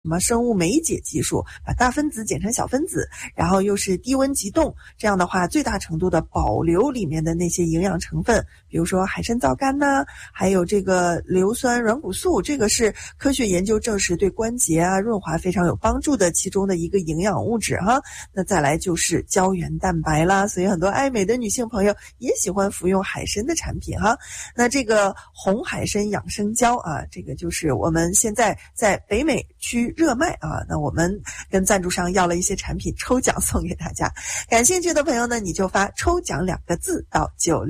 什么生物酶解技术，把大分子剪成小分子，然后又是低温急冻，这样的话最大程度的保留里面的那些营养成分，比如说海参皂苷呐，还有这个硫酸软骨素，这个是科学研究证实对关节啊润滑非常有帮助的其中的一个营养物质哈。那再来就是胶原蛋白啦，所以很多爱美的女性朋友也喜欢服用海参的产品哈。那这个红海参养生胶啊，这个就是我们现在在北美区热卖啊，那我们跟赞助商要了一些产品抽奖送给大家，感兴趣的朋友呢，你就发抽奖2个字到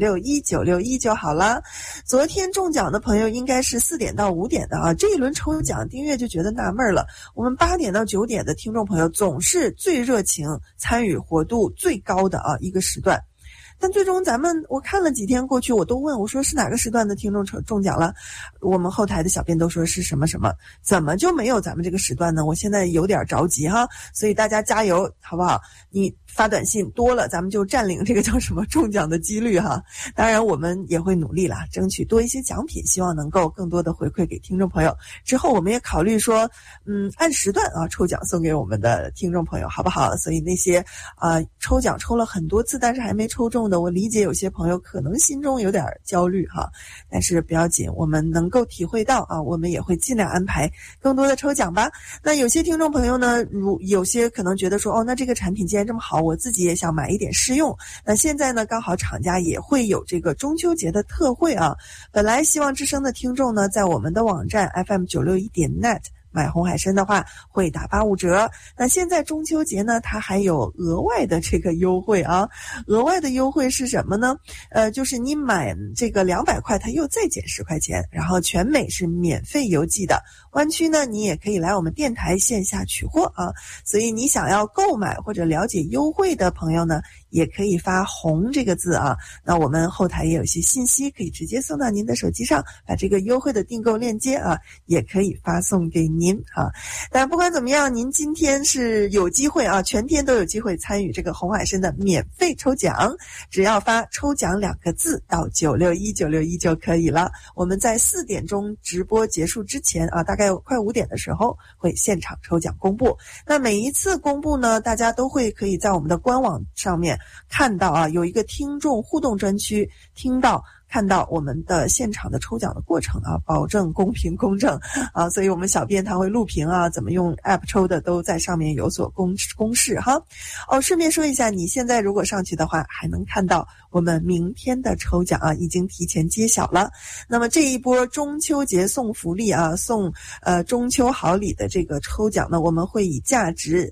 961961就好了。昨天中奖的朋友应该是4点到5点的啊，这一轮抽奖丁月就觉得纳闷了，我们8点到9点的听众朋友总是最热情参与活度最高的啊一个时段，但最终我看了几天过去，我都问我说是哪个时段的听众中奖了，我们后台的小编都说是什么什么，怎么就没有咱们这个时段呢？我现在有点着急哈，所以大家加油好不好？你发短信多了，咱们就占领这个叫什么中奖的几率哈。当然我们也会努力啦，争取多一些奖品，希望能够更多的回馈给听众朋友。之后我们也考虑说按时段啊抽奖送给我们的听众朋友好不好？所以那些抽奖抽了很多次但是还没抽中的，我理解有些朋友可能心中有点焦虑哈，但是不要紧，我们能够体会到啊，我们也会尽量安排更多的抽奖吧。那有些听众朋友呢，有些可能觉得说那这个产品既然这么好，我自己也想买一点试用。那现在呢，刚好厂家也会有这个中秋节的特惠啊。本来希望之声的听众呢，在我们的网站 FM961.net买红海参的话会打85折，那现在中秋节呢，它还有额外的这个优惠啊。额外的优惠是什么呢？就是你买这个200块，它又再减10块钱，然后全美是免费邮寄的。湾区呢，你也可以来我们电台线下取货啊。所以你想要购买或者了解优惠的朋友呢，也可以发红这个字啊。那我们后台也有一些信息可以直接送到您的手机上，把这个优惠的订购链接啊，也可以发送给您啊。但不管怎么样，您今天是有机会啊，全天都有机会参与这个红海参的免费抽奖，只要发抽奖2个字到961961就可以了。我们在4点钟直播结束之前啊，大概快5点的时候会现场抽奖公布。那每一次公布呢，大家都会可以在我们的官网上面看到啊，有一个听众互动专区，看到我们的现场的抽奖的过程啊，保证公平公正啊，所以我们小编他会录屏啊，怎么用 app 抽的都在上面有所公示哈。顺便说一下，你现在如果上去的话，还能看到我们明天的抽奖啊，已经提前揭晓了。那么这一波中秋节送福利啊，送中秋好礼的这个抽奖呢，我们会以价值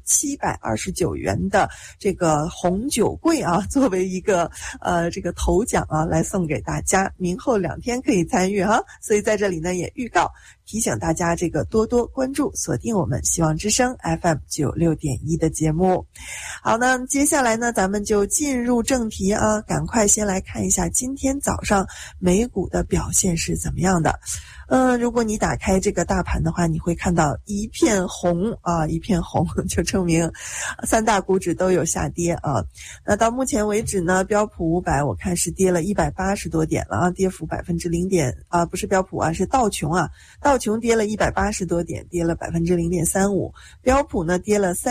729元的这个红酒柜啊，作为一个这个头奖啊，来送给大家。明后2天可以参与哈，所以在这里呢也预告提醒大家这个多多关注锁定我们希望之声 FM96.1 的节目。好，那接下来呢咱们就进入正题啊，赶快先来看一下今天早上美股的表现是怎么样的。如果你打开这个大盘的话，你会看到一片红啊，一片红，就证明3大股指都有下跌啊。那到目前为止呢，标普500我看是跌了180多点了啊，跌幅0.不是标普啊，是道琼啊，道琼跌了180多点，跌了0.35%，标普呢跌了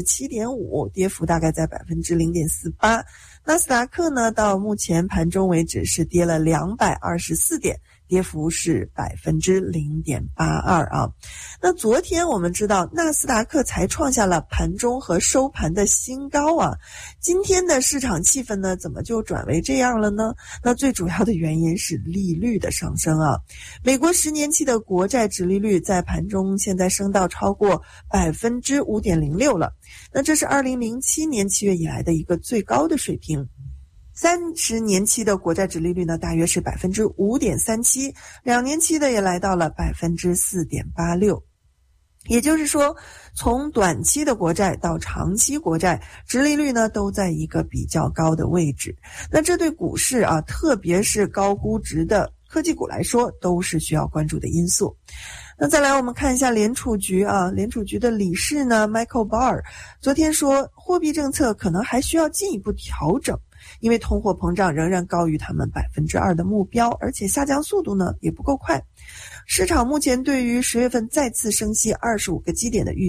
37.5%，跌幅大概在0.48%。纳斯达克呢到目前盘中为止是跌了224点，跌幅是0.82%啊。那昨天我们知道纳斯达克才创下了盘中和收盘的新高啊，今天的市场气氛呢怎么就转为这样了呢？那最主要的原因是利率的上升啊。美国10年期的国债殖利率在盘中现在升到超过 5.06% 了，那这是2007年7月以来的一个最高的水平。30年期的国债殖利率呢大约是 5.37%， 2年期的也来到了 4.86%。 也就是说，从短期的国债到长期国债殖利率呢都在一个比较高的位置。那这对股市啊，特别是高估值的科技股来说都是需要关注的因素。那再来我们看一下联储局啊，联储局的理事呢 Michael Barr 昨天说货币政策可能还需要进一步调整。 因为通货膨胀仍然高于他们2%的目标，而且下降速度呢也不够快。市场目前对于10月份再次升息25个基点的预